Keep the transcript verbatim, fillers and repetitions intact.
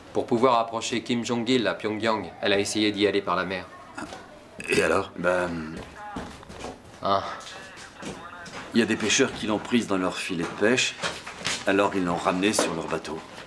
Pour pouvoir approcher Kim Jong-il à Pyongyang, elle a essayé d'y aller par la mer. Et alors? Ben... Hein? Il y a des pêcheurs qui l'ont prise dans leur filet de pêche, alors ils l'ont ramenée sur leur bateau.